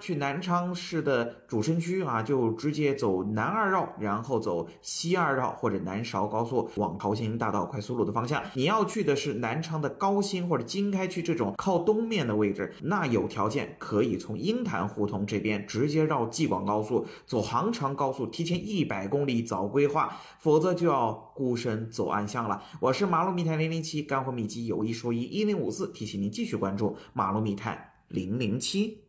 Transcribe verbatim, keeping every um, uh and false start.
去南昌市的主城区啊，就直接走南二绕，然后走西二绕或者南韶高速往朝鲜大道快速路的方向。你要去的是南昌的高新或者经开区这种靠东面的位置，那有条件可以从鹰潭胡同这边直接绕济广高速走杭长高速，提前一百公里早规划，否则就要孤身走暗巷了。我是马路密探零零七，干货秘籍有一说一，一零五四，提醒您继续关注马路密探零零七。